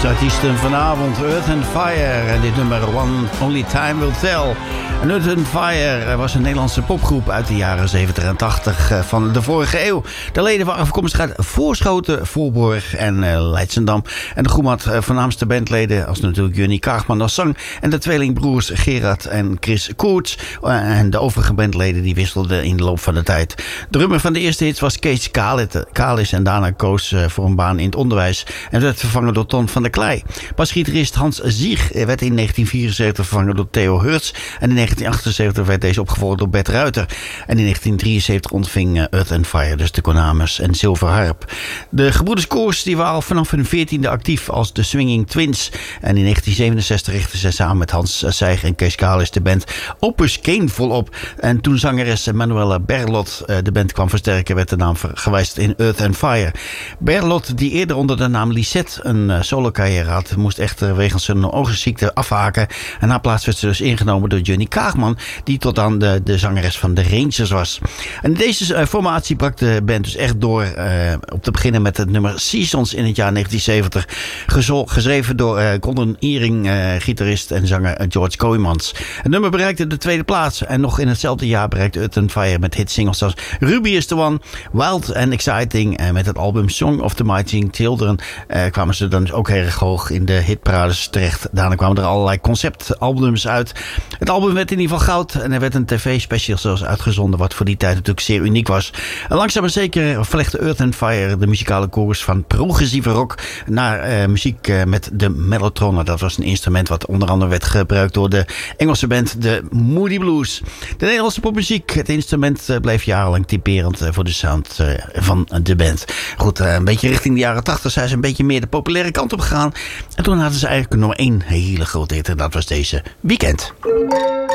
artiesten vanavond, Earth and Fire. En dit nummer One Only Time Will Tell. En Earth and Fire was een Nederlandse popgroep uit de jaren 70 en 80 van de vorige eeuw. De leden waren afkomstig uit Voorschoten, Voorborg en Leidschendam. En de groep had voornaamste bandleden als natuurlijk Johnny Kaagman als zang. En de tweelingbroers Gerard en Chris Koerts. En de overige bandleden die wisselden in de loop van de tijd. De drummer van de eerste hits was Kees Kalis en daarna koos voor een baan in het onderwijs. En werd vervangen door Ton van der Klei. Basgitarist Hans Zieg werd in 1974 vervangen door Theo Hurts. En in 1978 werd deze opgevolgd door Bert Ruiter. En in 1973 ontving Earth and Fire dus de Konamers en Silver Harp. De gebroeders Koers die waren al vanaf hun 14e actief als de Swinging Twins. En in 1967 richtten ze samen met Hans Zijg en Kees Kalis de band Opus Keenvol op. En toen zangeres Manuela Berlot de band kwam versterken, werd de naam gewijzigd in Earth and Fire. Berlot, die eerder onder de naam Lisette een solo-carrière had, moest echter wegens een oogziekte afhaken. En haar plaats werd ze dus ingenomen door Johnny Kaagman, die tot aan de zangeres van de Rangers was. En deze formatie brak de band dus echt door op te beginnen met het nummer Seasons in het jaar 1970. Geschreven door Gordon Eering, gitarist en zanger George Kooijmans. Het nummer bereikte de tweede plaats. En nog in hetzelfde jaar bereikte Earth and Fire met hitsingles als Ruby is the One, Wild and Exciting. En met het album Song of the Mighty Children kwamen ze dan ook heel erg hoog in de hitparades terecht. Daarna kwamen er allerlei conceptalbums uit. Het album werd in ieder geval goud. En er werd een tv-special zelfs uitgezonden, wat voor die tijd natuurlijk zeer uniek was. En langzaam maar zeker verlegde Earth and Fire de muzikale koers van progressieve rock naar muziek met de mellotron. Dat was een instrument wat onder andere werd gebruikt door de Engelse band de Moody Blues. De Nederlandse popmuziek, het instrument bleef jarenlang typerend voor de sound van de band. Goed, een beetje richting de jaren 80 zijn ze een beetje meer de populaire kant op gegaan. En toen hadden ze eigenlijk nog één hele grote hit en dat was deze Weekend.